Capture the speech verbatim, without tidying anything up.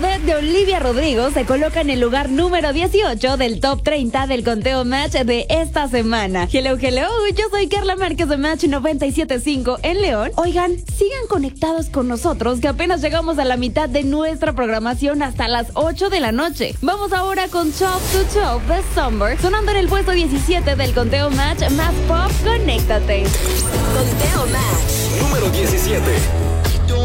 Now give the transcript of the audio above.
Bed de Olivia Rodrigo se coloca en el lugar número dieciocho del top treinta del conteo Match de esta semana. Hello, hello, yo soy Carla Márquez de Match noventa y siete punto cinco en León. Oigan, sigan conectados con nosotros que apenas llegamos a la mitad de nuestra programación hasta las ocho de la noche. Vamos ahora con Chop to Chop de Summer, sonando en el puesto diecisiete del conteo Match más pop. Conéctate. Conteo Match número diecisiete.